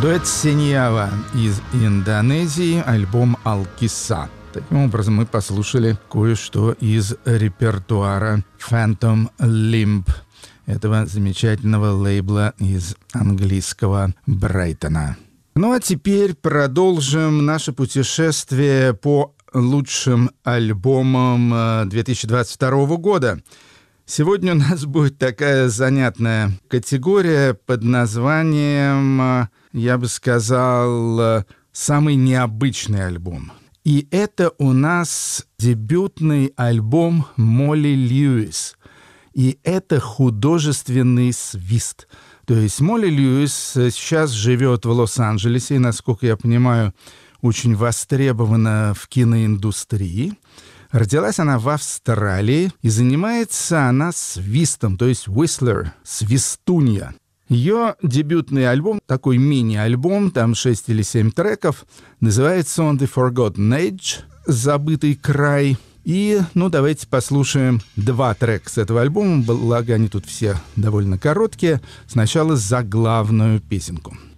Дуэт Сеньява из Индонезии, альбом «Алкиса». Таким образом, мы послушали кое-что из репертуара Phantom Limb, этого замечательного лейбла из английского Брайтона. Ну а теперь продолжим наше путешествие по лучшим альбомам 2022 года. Сегодня у нас будет такая занятная категория под названием, я бы сказал, «Самый необычный альбом». И это у нас дебютный альбом Молли Льюис. И это художественный свист. То есть Молли Льюис сейчас живет в Лос-Анджелесе, и, насколько я понимаю, очень востребована в киноиндустрии. Родилась она в Австралии, и занимается она свистом, то есть whistler, свистунья. Ее дебютный альбом, такой мини-альбом, там 6 или 7 треков, называется On the Forgotten Age, «Забытый край». И, давайте послушаем 2 трека с этого альбома, благо они тут все довольно короткие. Сначала заглавную песенку.